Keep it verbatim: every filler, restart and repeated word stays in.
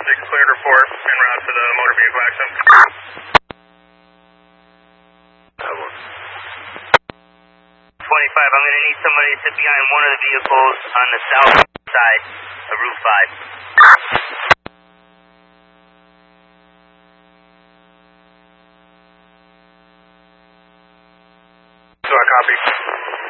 six cleared report en route to the motor vehicle accident. twenty-five, I'm going to need somebody to sit behind one of the vehicles on the south side of Route five. So I copy.